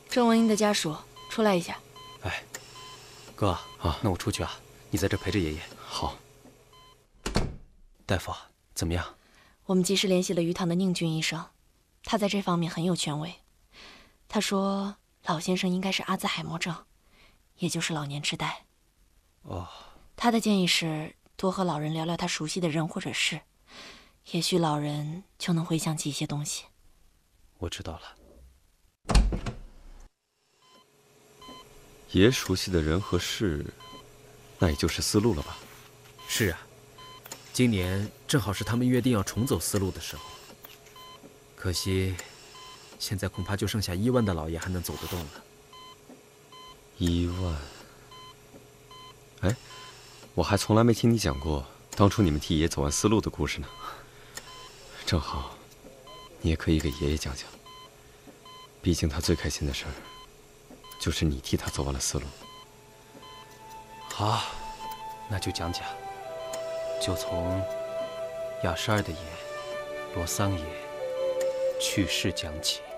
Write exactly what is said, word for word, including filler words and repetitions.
郑文英的家属，出来一下。 哎，哥啊，那我出去啊，你在这陪着爷爷。 好。 大夫，怎么样？ 我们及时联系了鱼塘的宁俊医生，他在这方面很有权威。他说，老先生应该是阿兹海默症，也就是老年痴呆。 哦。 他的建议是多和老人聊聊他熟悉的人或者事，也许老人就能回想起一些东西。 我知道了。 爷熟悉的人和事，那也就是丝路了吧？ 是啊，今年正好是他们约定要重走丝路的时候。可惜，现在恐怕就剩下伊万的老爷还能走得动了。 伊万，哎，我还从来没听你讲过当初你们替爷走完丝路的故事呢。正好，你也可以给爷爷讲讲。毕竟他最开心的事儿，就是你替他走完了丝路。 好，那就讲讲，就从雅十二的爷罗桑爷去世讲起。